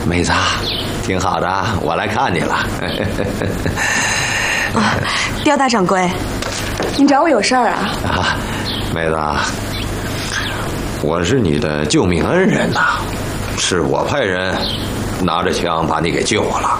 妹子，挺好的，我来看你了。 刁大掌柜， 你找我有事儿啊？ 啊，妹子，我是你的救命恩人呐，是我派人拿着枪把你给救了。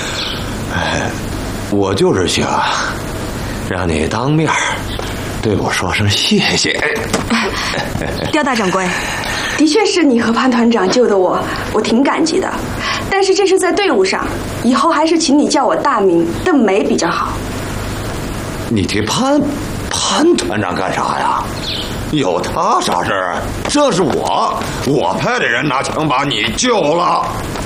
我就是想让你当面对我说声谢谢。 刁大掌柜， 的确是你和潘团长救的我，我挺感激的。但是这是在队伍上，以后还是请你叫我大名邓梅比较好。 你提潘团长干啥呀？有他啥事儿？这是我派的人拿枪把你救了。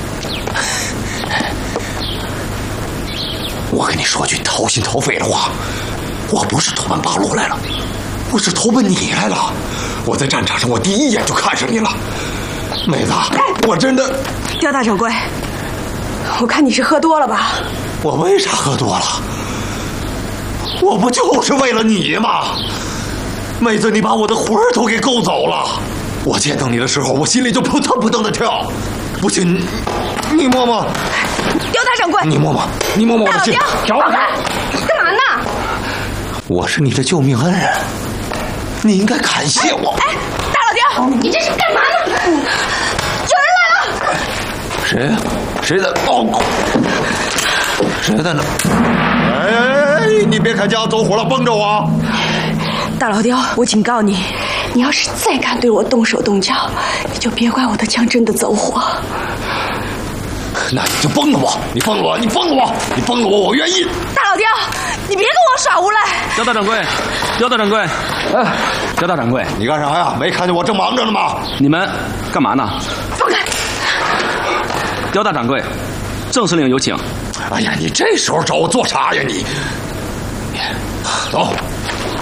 我跟你说句掏心掏肺的话，我不是投奔八路来了，我是投奔你来了。我在战场上，我第一眼就看上你了，妹子，我真的。 刁大掌柜， 我看你是喝多了吧？ 我为啥喝多了？我不就是为了你吗？妹子，你把我的魂儿都给勾走了。我见到你的时候，我心里就扑腾扑腾的跳。不信，你摸摸。 刁大掌柜， 你摸摸我的心。 干嘛呢？ 我是你的救命恩人，你应该感谢我。 哎，大老刁， 你这是干嘛呢？ 有人来了！ 谁在？哦，谁在那？哎，你别开枪，走火了，帮着我！ 大老刁，我警告你， 你要是再敢对我动手动脚，你就别怪我的枪真的走火。 那你就崩了我！你崩了我！你崩了我！你崩了我！我愿意！ 大老刁，你别跟我耍无赖！ 刁大掌柜，刁大掌柜，刁大掌柜， 你干啥呀？没看见我正忙着呢吗？ 你们干嘛呢？ 放开！ 刁大掌柜，郑司令有请。 哎呀，你这时候找我做啥呀你？走。